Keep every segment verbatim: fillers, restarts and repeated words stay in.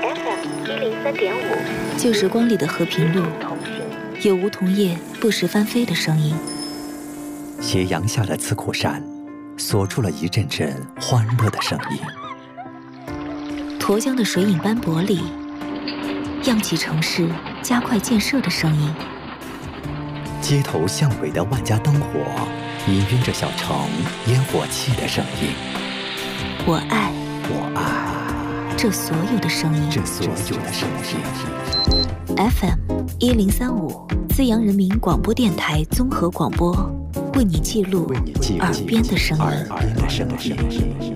F M 一零三点五， 旧时光里的和平路，有梧桐叶不时翻飞的声音。 斜阳下的刺库山，锁出了一阵阵欢乐的声音。 沱江的水影斑驳里，漾起城市加快建设的声音。 街头巷尾的万家灯火，氤氲着小城烟火气的声音。 我爱， 我爱这所有的声音， 这所有的声音。 F M 一零三五，资阳人民广播电台综合广播，为你记录耳边的声音。 耳边的声音。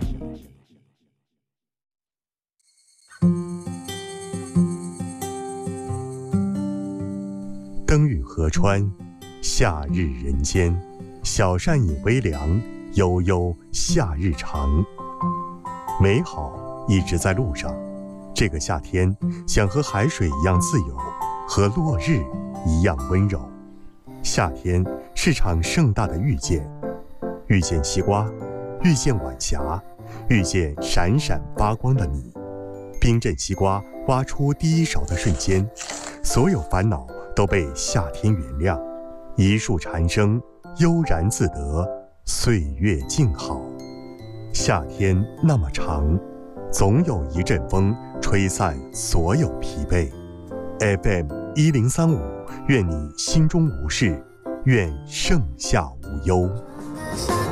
灯雨河川，夏日人间，小扇饮微凉，悠悠夏日长。美好一直在路上，这个夏天想和海水一样自由，和落日一样温柔。夏天是场盛大的遇见，遇见西瓜，遇见晚霞，遇见闪闪发光的你。冰镇西瓜挖出第一勺的瞬间，所有烦恼都被夏天原谅，一树蝉声悠然自得，岁月静好。夏天那么长，总有一阵风吹散所有疲惫。F M 一零三五，愿你心中无事，愿盛夏无忧。